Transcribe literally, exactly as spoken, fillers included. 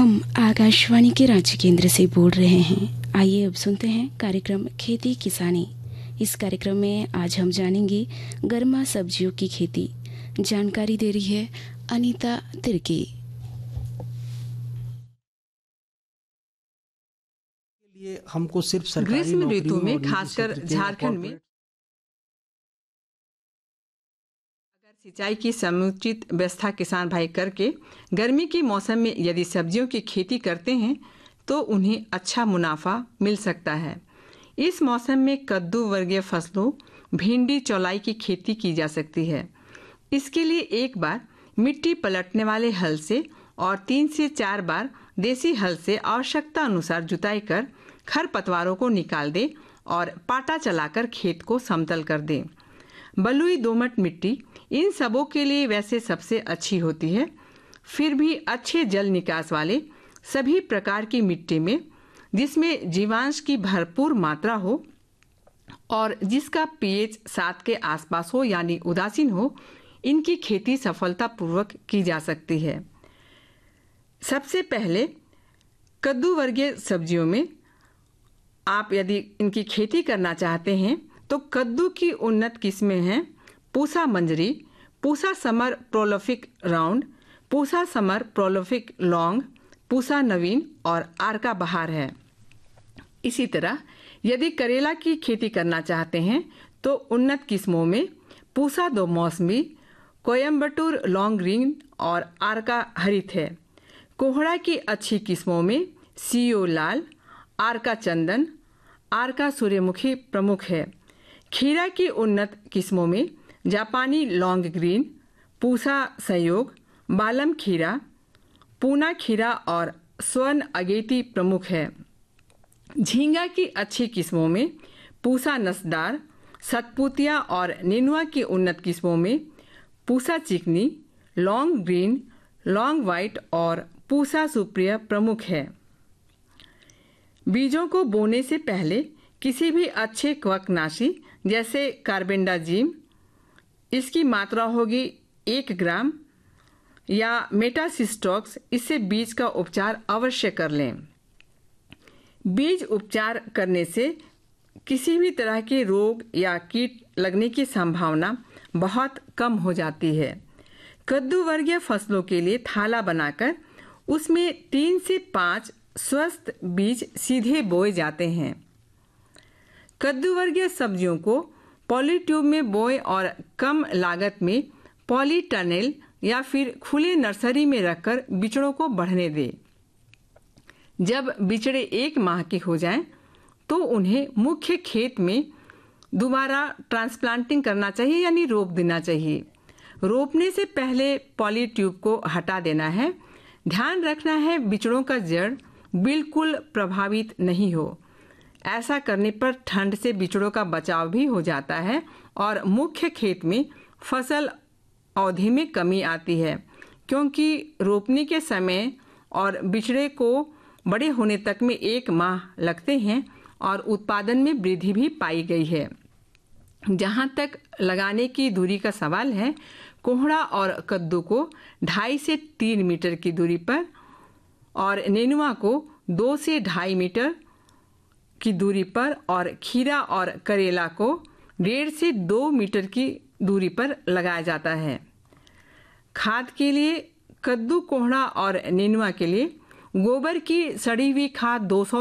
हम आकाशवाणी के रांची केंद्र से बोल रहे हैं। आइए अब सुनते हैं कार्यक्रम खेती किसानी। इस कार्यक्रम में आज हम जानेंगे गर्मा सब्जियों की खेती। जानकारी दे रही है अनीता तिर्की। लिए हमको सिर्फ सरकारी ग्रीष्म ऋतु में नौकरियों और खासकर निजी क्षेत्र के झारखंड में कॉर्पोरेट अगर सिंचाई की समुचित व्यवस्था किसान भाई करके गर्मी के मौसम में यदि सब्जियों की खेती करते हैं तो उन्हें अच्छा मुनाफा मिल सकता है। इस मौसम में कद्दू वर्गीय फसलों, भिंडी, चौलाई की खेती की जा सकती है। इसके लिए एक बार मिट्टी पलटने वाले हल से और तीन से चार बार देसी हल से आवश्यकता अनुसार जुताई कर खरपतवारों को निकाल दें और पाटा चलाकर खेत को समतल कर दें। बलुई दोमट मिट्टी इन सबों के लिए वैसे सबसे अच्छी होती है। फिर भी अच्छे जल निकास वाले सभी प्रकार की मिट्टी में जिसमें जीवांश की भरपूर मात्रा हो और जिसका पीएच सात के आसपास हो यानी उदासीन हो, इनकी खेती सफलतापूर्वक की जा सकती है। सबसे पहले कद्दू वर्गीय सब्जियों में आप यदि इनकी खेती करना चाहते हैं तो कद्दू की उन्नत किस्में हैं पूसा मंजरी, Pusa summer प्रोलोफिक round, Pusa summer प्रोलोफिक long, Pusa नवीन और आरका बहार है। इसी तरह यदि करेला की खेती करना चाहते हैं तो उन्नत किस्मों में पूसा दो मौसमी, कोयम्बटूर लॉन्ग ग्रीन और आरका हरित है। कोहड़ा की अच्छी किस्मों में सीओ लाल, आरका चंदन, आरका सूर्यमुखी प्रमुख है। खीरा की उन्नत किस्मों में जापानी लॉन्ग ग्रीन, पूसा संयोग, बालम खीरा, पूना खीरा और स्वर्ण अगेती प्रमुख है। झींगा की अच्छी किस्मों में पूसा नसदार, सतपुतिया और नेनुआ की उन्नत किस्मों में पूसा चिकनी, लॉन्ग ग्रीन, लॉन्ग वाइट और पूसा सुप्रिय प्रमुख है। बीजों को बोने से पहले किसी भी अच्छे कवकनाशी जैसे कार्बेंडाजिम, इसकी मात्रा होगी एक ग्राम, या मेटासिस्टॉक्स, इससे बीज का उपचार अवश्य कर लें। बीज उपचार करने से किसी भी तरह के रोग या कीट लगने की संभावना बहुत कम हो जाती है। कद्दू वर्गीय फसलों के लिए थाला बनाकर उसमें तीन से पाँच स्वस्थ बीज सीधे बोए जाते हैं। कद्दू वर्गीय सब्जियों को पॉलीट्यूब में बोए और कम लागत में पॉली टनेल या फिर खुले नर्सरी में रखकर बिचड़ों को बढ़ने दें। जब बिचड़े एक माह के हो जाएं, तो उन्हें मुख्य खेत में दोबारा ट्रांसप्लांटिंग करना चाहिए यानी रोप देना चाहिए। रोपने से पहले पॉलीट्यूब को हटा देना है। ध्यान रखना है बिचड़ों का जड़ बिल्कुल प्रभावित नहीं हो। ऐसा करने पर ठंड से बिचड़ों का बचाव भी हो जाता है और मुख्य खेत में फसल अवधि में कमी आती है, क्योंकि रोपने के समय और बिचड़े को बड़े होने तक में एक माह लगते हैं और उत्पादन में वृद्धि भी पाई गई है। जहाँ तक लगाने की दूरी का सवाल है, कोहड़ा और कद्दू को ढाई से तीन मीटर की दूरी पर और नेनुआ को दो से ढाई मीटर की दूरी पर और खीरा और करेला को डेढ़ से दो मीटर की दूरी पर लगाया जाता है। खाद के लिए कद्दू, कोहड़ा और नेनुआ के लिए गोबर की सड़ी हुई खाद दो सौ